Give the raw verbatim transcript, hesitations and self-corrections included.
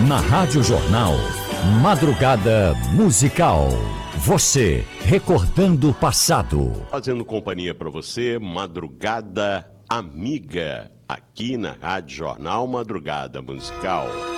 Na Rádio Jornal, Madrugada Musical. Você, recordando o passado. Fazendo companhia para você, Madrugada Amiga, aqui na Rádio Jornal Madrugada Musical.